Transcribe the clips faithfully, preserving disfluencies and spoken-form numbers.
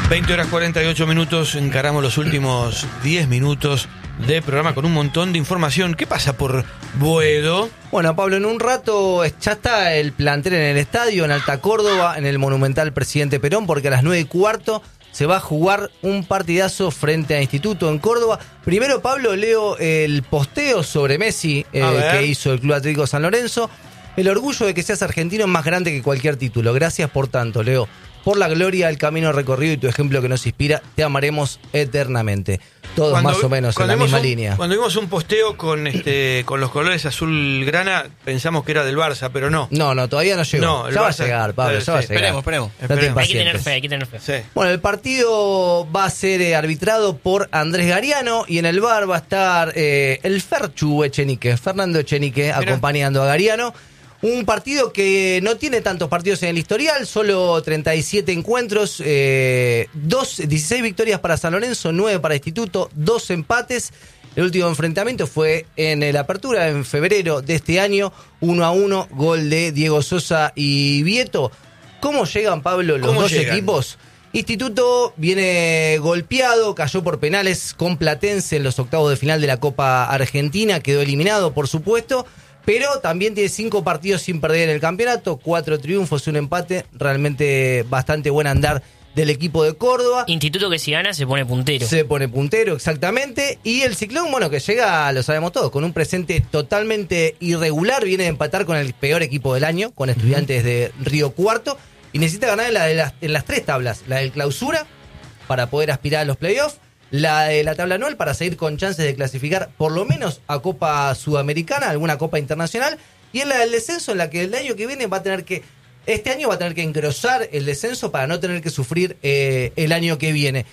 veinte horas cuarenta y ocho minutos, encaramos los últimos diez minutos de programa con un montón de información. ¿Qué pasa por Boedo? Bueno, Pablo, en un rato ya está el plantel en el estadio, en Alta Córdoba, en el Monumental Presidente Perón, porque a las nueve y cuarto se va a jugar un partidazo frente a Instituto en Córdoba. Primero, Pablo, leo el posteo sobre Messi eh, que hizo el Club Atlético San Lorenzo. El orgullo de que seas argentino es más grande que cualquier título. Gracias por tanto, Leo. Por la gloria, el camino recorrido y tu ejemplo que nos inspira, te amaremos eternamente. Todos cuando, más o menos en la misma un, línea. Cuando vimos un posteo con este con los colores azul grana, pensamos que era del Barça, pero no. No, no, todavía no llegó. No, ya Barça, va a llegar, Pablo, sí, ya va a llegar. Esperemos, esperemos. No esperemos. Hay que tener fe, hay que tener fe. Sí. Bueno, el partido va a ser eh, arbitrado por Andrés Gariano y en el bar va a estar eh, el Ferchu Echenique, Fernando Echenique, Mira. acompañando a Gariano. Un partido que no tiene tantos partidos en el historial, solo treinta y siete encuentros, eh, dos, dieciséis victorias para San Lorenzo, nueve para Instituto, dos empates. El último enfrentamiento fue en la apertura en febrero de este año, uno a uno, gol de Diego Sosa y Vieto. ¿Cómo llegan, Pablo, los dos llegan? equipos? Instituto viene golpeado, cayó por penales con Platense en los octavos de final de la Copa Argentina, quedó eliminado, por supuesto. Pero también tiene cinco partidos sin perder en el campeonato, cuatro triunfos, un empate, realmente bastante buen andar del equipo de Córdoba. Instituto que si gana se pone puntero. Se pone puntero, exactamente. Y el Ciclón, bueno, que llega, lo sabemos todos, con un presente totalmente irregular, viene de empatar con el peor equipo del año, con Estudiantes de Río Cuarto, y necesita ganar en, la de las, en las tres tablas, la del clausura, para poder aspirar a los playoffs, la de la tabla anual para seguir con chances de clasificar por lo menos a Copa Sudamericana, alguna Copa Internacional, y en la del descenso, en la que el año que viene va a tener que, este año va a tener que engrosar el descenso para no tener que sufrir eh, el año que viene.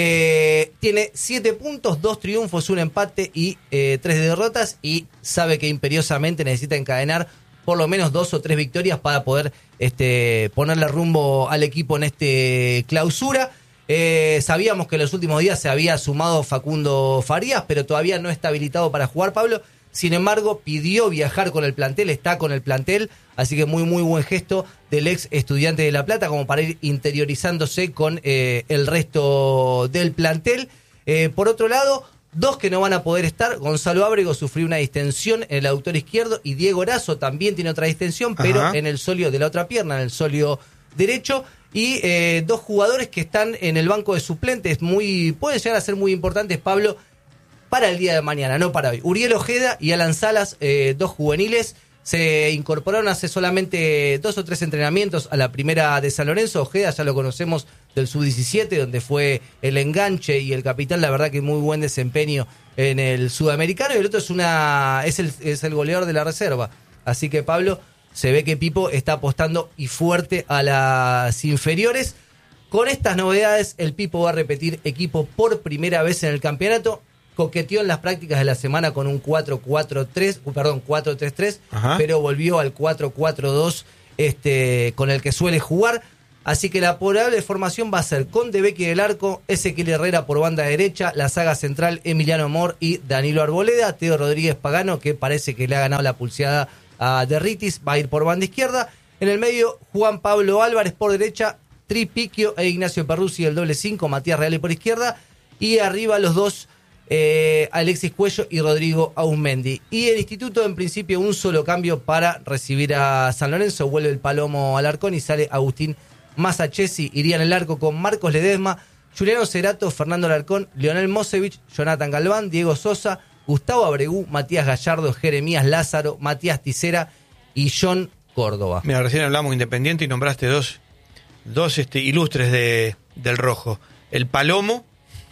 Eh, tiene siete puntos, dos triunfos, un empate y eh, tres derrotas, y sabe que imperiosamente necesita encadenar por lo menos dos o tres victorias para poder este, ponerle rumbo al equipo en este clausura. Eh, sabíamos que en los últimos días se había sumado Facundo Farías, pero todavía no está habilitado para jugar, Pablo. Sin embargo, pidió viajar con el plantel, está con el plantel, así que muy muy buen gesto del ex Estudiante de La Plata como para ir interiorizándose con eh, el resto del plantel. Eh, por otro lado, dos que no van a poder estar. Gonzalo Ábrego sufrió una distensión en el aductor izquierdo y Diego Erazo también tiene otra distensión, pero Ajá. en el sóleo de la otra pierna, en el sóleo derecho. Y eh, dos jugadores que están en el banco de suplentes, muy pueden llegar a ser muy importantes, Pablo, para el día de mañana, no para hoy. Uriel Ojeda y Alan Salas, eh, dos juveniles, se incorporaron hace solamente dos o tres entrenamientos a la primera de San Lorenzo. Ojeda ya lo conocemos del sub diecisiete, donde fue el enganche y el capitán, la verdad que muy buen desempeño en el sudamericano. Y el otro es, una, es, el, es el goleador de la reserva. Así que, Pablo, se ve que Pipo está apostando y fuerte a las inferiores. Con estas novedades, el Pipo va a repetir equipo por primera vez en el campeonato. Coqueteó en las prácticas de la semana con un cuatro cuatro tres, perdón, cuatro tres tres, pero volvió al cuatro cuatro dos este, con el que suele jugar. Así que la probable formación va a ser con De Becchi del arco, Ezequiel Herrera por banda derecha, la saga central Emiliano Amor y Danilo Arboleda, Teo Rodríguez Pagano, que parece que le ha ganado la pulseada a Derritis, va a ir por banda izquierda. En el medio, Juan Pablo Álvarez por derecha, Tripiquio e Ignacio Perruzzi el doble cinco, Matías Reale por izquierda, y arriba los dos, eh, Alexis Cuello y Rodrigo Ausmendi. Y el Instituto, en principio, un solo cambio para recibir a San Lorenzo. Vuelve el Palomo Alarcón y sale Agustín Masachesi. Iría en el arco con Marcos Ledesma, Juliano Cerato, Fernando Alarcón, Leonel Mosevich, Jonathan Galván, Diego Sosa, Gustavo Abregú, Matías Gallardo, Jeremías Lázaro, Matías Ticera y John Córdoba. Mira, recién hablamos Independiente y nombraste dos, dos este, ilustres de, del rojo. El Palomo,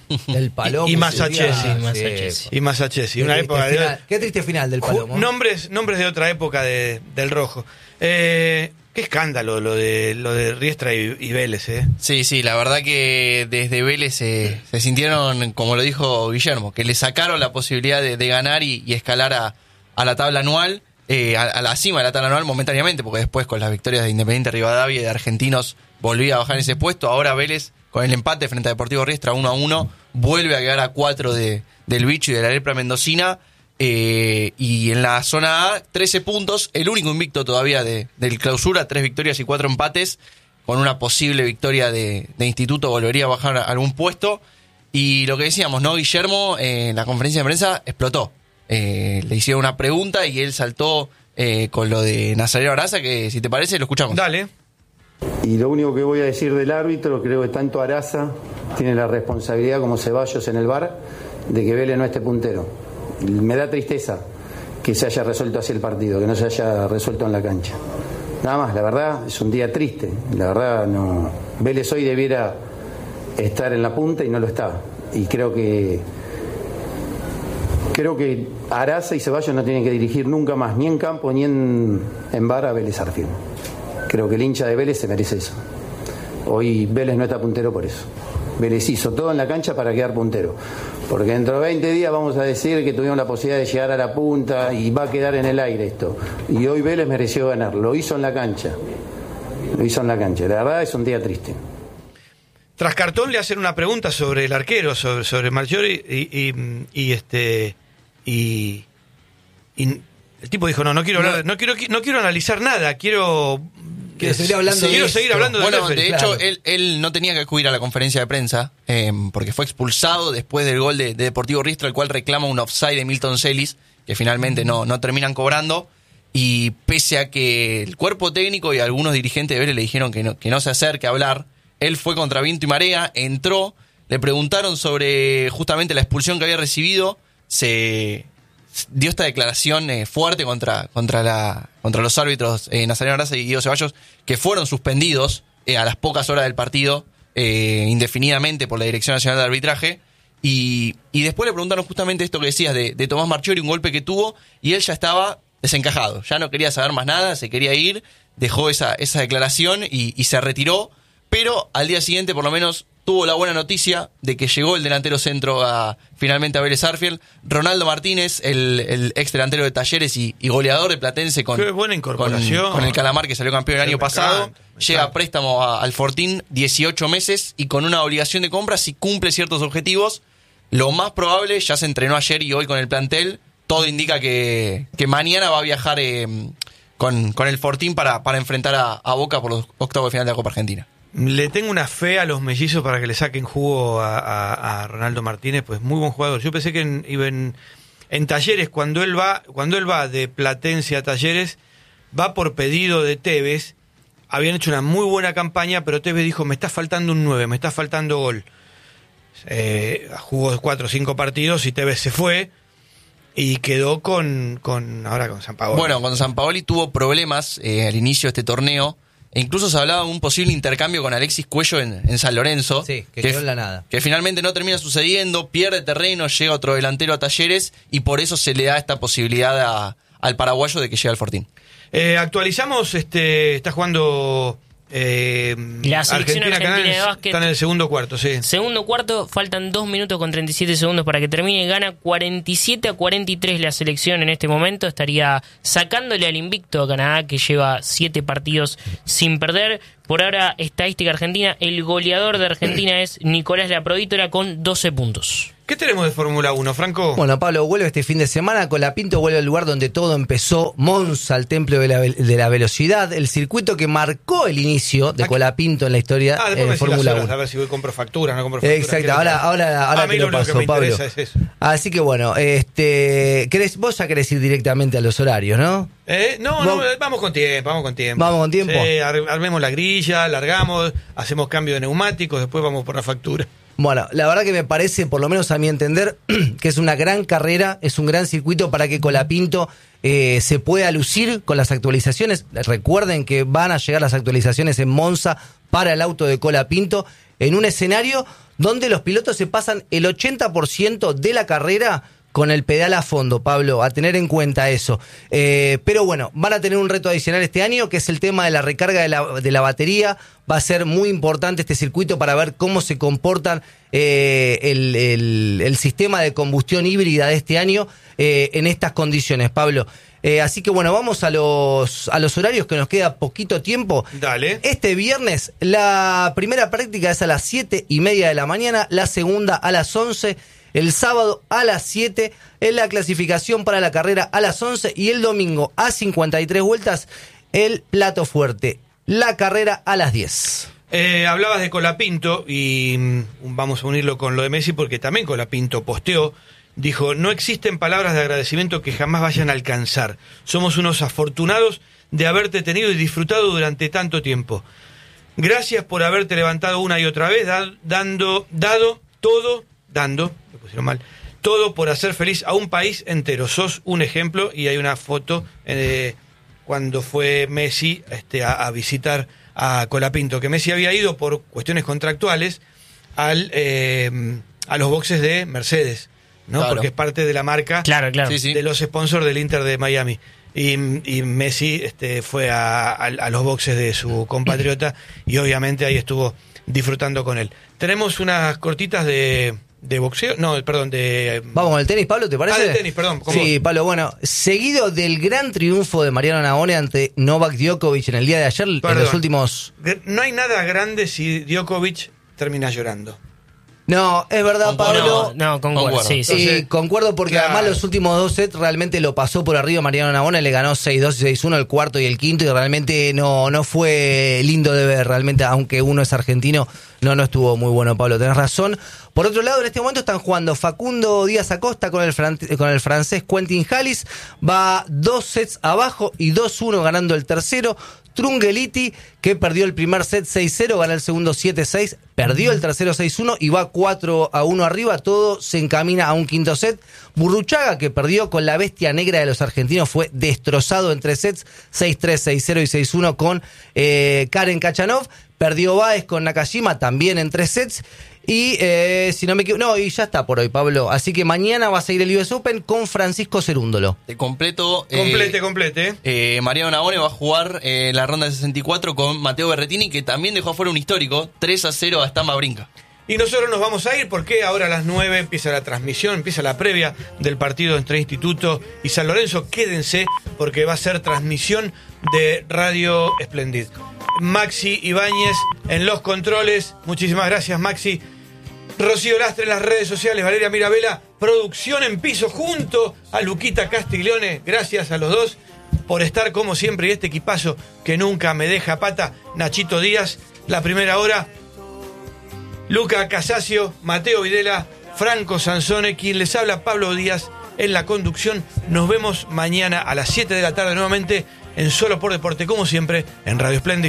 el Palomo y, y Masachesi. Sí, y Masachesi. Una época final, de, qué triste final del Palomo. Nombres, nombres de otra época de, del rojo. Eh, qué escándalo lo de lo de Riestra y, y Vélez, ¿eh? Sí, sí, la verdad que desde Vélez se, se sintieron, como lo dijo Guillermo, que le sacaron la posibilidad de, de ganar y, y escalar a, a la tabla anual, eh, a, a la cima de la tabla anual momentáneamente, porque después con las victorias de Independiente Rivadavia y de Argentinos volvía a bajar ese puesto. Ahora Vélez, con el empate frente a Deportivo Riestra uno a uno, vuelve a quedar a cuatro de, del Bicho y de la Lepra Mendocina. Eh, y en la zona A, trece puntos, el único invicto todavía de, del clausura, tres victorias y cuatro empates. con una posible victoria de, de Instituto volvería a bajar a algún puesto. Y lo que decíamos, ¿no? Guillermo eh, en la conferencia de prensa explotó. Eh, le hicieron una pregunta y él saltó eh, con lo de Nazareno Araza, que si te parece lo escuchamos. Dale. Y lo único que voy a decir del árbitro, creo que tanto Araza tiene la responsabilidad como Ceballos en el V A R de que Vélez no esté puntero. Me da tristeza que se haya resuelto así el partido, que no se haya resuelto en la cancha. Nada más, la verdad es un día triste. La verdad, no. Vélez hoy debiera estar en la punta y no lo está. Y creo que creo que Araza y Ceballos no tienen que dirigir nunca más, ni en campo ni en, en V A R a Vélez Arfield. Creo que el hincha de Vélez se merece eso. Hoy Vélez no está puntero por eso. Vélez hizo todo en la cancha para quedar puntero. Porque dentro de veinte días vamos a decir que tuvimos la posibilidad de llegar a la punta y va a quedar en el aire esto. Y hoy Vélez mereció ganar. Lo hizo en la cancha. Lo hizo en la cancha. La verdad es un día triste. Tras cartón le hacen una pregunta sobre el arquero, sobre, sobre Marchiori, y, y, y este y, y el tipo dijo, no, no quiero hablar, no quiero, no quiero analizar nada, quiero Quiero seguir hablando quiero de seguir esto. hablando de Bueno, referee. de claro. hecho, él, él no tenía que acudir a la conferencia de prensa eh, porque fue expulsado después del gol de, de Deportivo Riestra, el cual reclama un offside de Milton Celis, que finalmente no, no terminan cobrando. Y pese a que el cuerpo técnico y algunos dirigentes de Vélez le dijeron que no, que no se acerque a hablar, él fue contra viento y marea, entró, le preguntaron sobre justamente la expulsión que había recibido, se dio esta declaración eh, fuerte contra, contra, la, contra los árbitros eh, Nazareno Araza y Guido Ceballos, que fueron suspendidos eh, a las pocas horas del partido, eh, indefinidamente por la Dirección Nacional de Arbitraje. Y, y después le preguntaron justamente esto que decías de, de Tomás Marchiori, un golpe que tuvo, y él ya estaba desencajado, ya no quería saber más nada, se quería ir, dejó esa, esa declaración y, y se retiró, pero al día siguiente por lo menos tuvo la buena noticia de que llegó el delantero centro a, finalmente a Vélez Arfield, Ronaldo Martínez, el, el ex delantero de Talleres y, y goleador de Platense con, Qué buena incorporación. con, con el Calamar, que salió campeón el año Me pasado, encanta, me llega a encanta. préstamo a- al Fortín dieciocho meses y con una obligación de compra si cumple ciertos objetivos. Lo más probable, ya se entrenó ayer y hoy con el plantel, todo indica que, que mañana va a viajar eh, con, con el Fortín para, para enfrentar a, a Boca por los octavos de final de la Copa Argentina. Le tengo una fe a los mellizos para que le saquen jugo a, a- a Ronaldo Martínez, pues muy buen jugador. Yo pensé que en, iba en, en Talleres, cuando él va, cuando él va de Platense a Talleres, va por pedido de Tevez. Habían hecho una muy buena campaña, pero Tevez dijo, me está faltando un nueve, me está faltando gol. Eh, jugó cuatro o cinco partidos y Tevez se fue y quedó con, con ahora con San Paolo. Bueno, cuando Sampaoli tuvo problemas eh, al inicio de este torneo, e incluso se hablaba de un posible intercambio con Alexis Cuello en, en San Lorenzo. Sí, que quedó en la nada. Que finalmente no termina sucediendo, pierde terreno, llega otro delantero a Talleres y por eso se le da esta posibilidad a- al paraguayo de que llegue al Fortín. Eh, actualizamos, este, está jugando eh, La selección argentina Canadá, de básquet. está en el segundo cuarto, sí. Segundo cuarto, faltan dos minutos con treinta y siete segundos para que termine. Gana cuarenta y siete a cuarenta y tres la selección en este momento. Estaría sacándole al invicto a Canadá, que lleva siete partidos sin perder. Por ahora, estadística argentina, el goleador de Argentina es Nicolás Laprovítola con doce puntos. ¿Qué tenemos de Fórmula uno, Franco? Bueno, Pablo vuelve este fin de semana. Colapinto vuelve al lugar donde todo empezó. Monza, el templo de la, ve- de la velocidad. El circuito que marcó el inicio de Aquí- Colapinto en la historia ah, de después me decís las Fórmula horas, uno. a ver si voy compro facturas, no compro facturas. Exacto, ahora, ahora, ahora a mí te lo lo único que paso, me Pablo. interesa es eso. Así que bueno, este, ¿querés, vos ya querés ir directamente a los horarios, ¿no? ¿Eh? No, no, Vos- vamos con tiempo, vamos con tiempo. ¿Vamos con tiempo? Sí, ar- armemos la grilla, largamos, hacemos cambio de neumáticos, después vamos por la factura. Bueno, la verdad que me parece, por lo menos a mi entender, que es una gran carrera, es un gran circuito para que Colapinto eh, se pueda lucir con las actualizaciones. Recuerden que van a llegar las actualizaciones en Monza para el auto de Colapinto, en un escenario donde los pilotos se pasan el ochenta por ciento de la carrera con el pedal a fondo, Pablo, a tener en cuenta eso. Eh, pero bueno, van a tener un reto adicional este año, que es el tema de la recarga de la, de la batería. Va a ser muy importante este circuito para ver cómo se comportan eh, el, el, el sistema de combustión híbrida de este año eh, en estas condiciones, Pablo. Eh, así que bueno, vamos a los, a los horarios, que nos queda poquito tiempo. Dale. Este viernes la primera práctica es a las siete y media de la mañana, la segunda a las once, el sábado a las siete, en la clasificación para la carrera a las once y el domingo a cincuenta y tres vueltas el plato fuerte. la carrera a las diez. Eh, hablabas de Colapinto y mm, vamos a unirlo con lo de Messi porque también Colapinto posteó, dijo, no existen palabras de agradecimiento que jamás vayan a alcanzar. Somos unos afortunados de haberte tenido y disfrutado durante tanto tiempo. Gracias por haberte levantado una y otra vez, da, dando, dado todo, dando, me pusieron mal, todo por hacer feliz a un país entero. Sos un ejemplo y hay una foto eh, cuando fue Messi este, a, a visitar a Colapinto, que Messi había ido por cuestiones contractuales al, eh, a los boxes de Mercedes, ¿no? Claro. Porque es parte de la marca Claro, claro. Sí, sí. de los sponsors del Inter de Miami. Y, y Messi este, fue a, a, a los boxes de su compatriota y obviamente ahí estuvo disfrutando con él. Tenemos unas cortitas de, de boxeo, no, perdón, de... Vamos con el tenis, Pablo, ¿te parece? Ah, de tenis, perdón. ¿Cómo? Sí, Pablo, bueno, seguido del gran triunfo de Mariano Navone ante Novak Djokovic en el día de ayer, Perdón. en los últimos... No hay nada grande si Djokovic termina llorando. No, es verdad, Concuerdo. Pablo. No, no, concuerdo. Concuerdo. Sí, sí. Sí, Entonces, concuerdo porque claro. además los últimos dos sets realmente lo pasó por arriba Mariano Navone, le ganó seis dos y seis uno el cuarto y el quinto y realmente no, no fue lindo de ver, realmente aunque uno es argentino, no, no estuvo muy bueno, Pablo, tenés razón. Por otro lado, en este momento están jugando Facundo Díaz Acosta con el, fran- con el francés Quentin Halys, va dos sets abajo y dos uno ganando el tercero. Trungeliti, que perdió el primer set seis cero, gana el segundo siete seis, perdió el tercero seis uno y va cuatro a uno arriba, todo se encamina a un quinto set. Burruchaga, que perdió con la bestia negra de los argentinos, fue destrozado en tres sets, seis tres, seis cero y seis uno con eh, Karen Kachanov. Perdió Báez con Nakajima también en tres sets. Y eh, si no me equivoco, no, y ya está por hoy, Pablo. Así que mañana va a seguir el U S Open con Francisco Cerúndolo. Te completo. eh, Complete, complete. eh, Mariano Navone va a jugar eh, la ronda de sesenta y cuatro con Matteo Berrettini, que también dejó afuera un histórico, tres a cero a Stamba Brinca. Y nosotros nos vamos a ir porque ahora a las nueve empieza la transmisión, empieza la previa del partido entre Instituto y San Lorenzo. Quédense porque va a ser transmisión de Radio Splendid. Maxi Ibáñez en los controles. Muchísimas gracias, Maxi. Rocío Lastre en las redes sociales, Valeria Mirabella, producción en piso junto a Luquita Castiglione. Gracias a los dos por estar como siempre y este equipazo que nunca me deja pata. Nachito Díaz, la primera hora. Luca Casasio, Mateo Videla, Franco Sansone, quien les habla, Pablo Díaz en la conducción. Nos vemos mañana a las siete de la tarde nuevamente en Solo por Deporte, como siempre, en Radio Splendid.